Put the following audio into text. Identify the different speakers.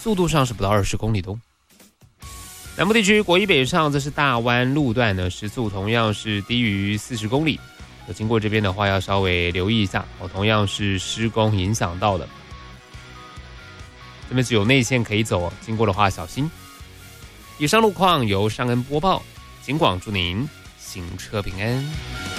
Speaker 1: 速度上是不到20公里的哦。南部地区国一北上，这是大湾路段呢，时速同样是低于40公里。经过这边的话，要稍微留意一下哦，同样是施工影响到的。这边只有内线可以走哦，经过的话小心。以上路况由尚恩播报，警广祝您行车平安。